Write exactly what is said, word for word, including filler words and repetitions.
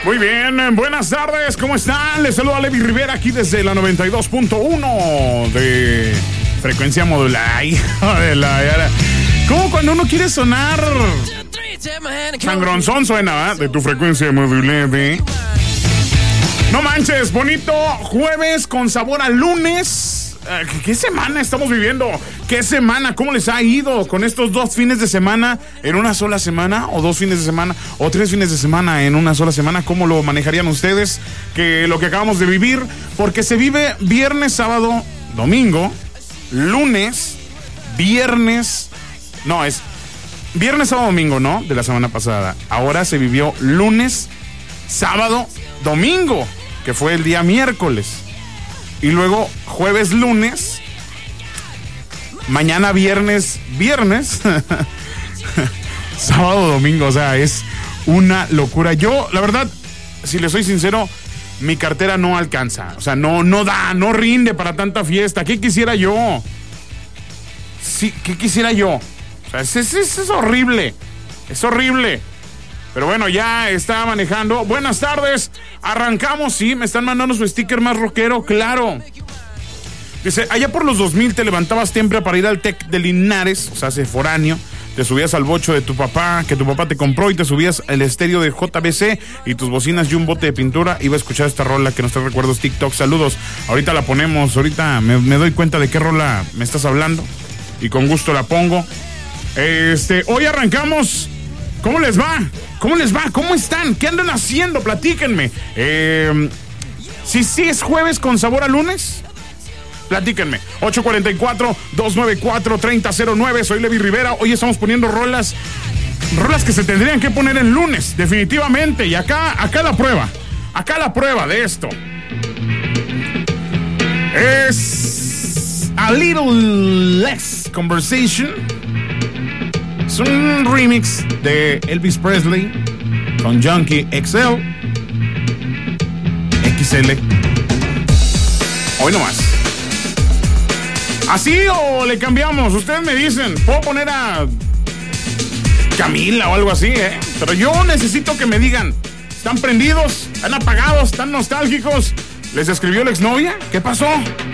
Muy bien, buenas tardes, ¿cómo están? Les saluda Levi Rivera aquí desde la noventa y dos punto uno de frecuencia modular. Hijo de la... ¿Cómo cuando uno quiere ssonar? Sangronzón suena, ¿eh? De tu frecuencia modulada. No manches, bonito jueves con sabor a lunes. ¿Qué semana estamos viviendo? ¿Qué semana? ¿Cómo les ha ido con estos dos fines de semana en una sola semana? ¿O dos fines de semana? ¿O tres fines de semana en una sola semana? ¿Cómo lo manejarían ustedes? Que lo que acabamos de vivir, porque se vive viernes, sábado, domingo, lunes, viernes... No, es viernes, sábado, domingo, ¿no? De la semana pasada. Ahora se vivió lunes, sábado, domingo, que fue el día miércoles. Y luego jueves, lunes, mañana viernes, viernes, sábado, domingo, o sea, es una locura. Yo, la verdad, si les soy sincero, mi cartera no alcanza, o sea, no, no da, no rinde para tanta fiesta. ¿Qué quisiera yo? Sí, ¿qué quisiera yo? O sea, es, es, es horrible, es horrible. Pero bueno, ya está manejando. Buenas tardes. Arrancamos, sí. Me están mandando su sticker más rockero, claro. Dice, allá por los dos mil te levantabas siempre para ir al Tec de Linares, o sea, hace foráneo. Te subías al bocho de tu papá, que tu papá te compró, y te subías al estéreo de J B C y tus bocinas y un bote de pintura. Iba a escuchar esta rola que nos trae recuerdos TikTok. Saludos. Ahorita la ponemos, ahorita me, me doy cuenta de qué rola me estás hablando y con gusto la pongo. Este, hoy arrancamos. ¿Cómo les va? ¿Cómo les va? ¿Cómo están? ¿Qué andan haciendo? Platíquenme. Eh, si sí es jueves con sabor a lunes, platíquenme. ocho cuatro cuatro, dos nueve cuatro, tres cero cero nueve. Soy Levi Rivera. Hoy estamos poniendo rolas, rolas que se tendrían que poner en lunes, definitivamente. Y acá, acá la prueba. Acá la prueba de esto. Es A Little Less Conversation. Es un remix de Elvis Presley con Junkie X L. X L. Hoy nomás. ¿Así o le cambiamos? Ustedes me dicen. Puedo poner a Camila o algo así, ¿eh? Pero yo necesito que me digan. ¿Están prendidos? ¿Están apagados? ¿Están nostálgicos? ¿Les escribió la exnovia? ¿Qué pasó?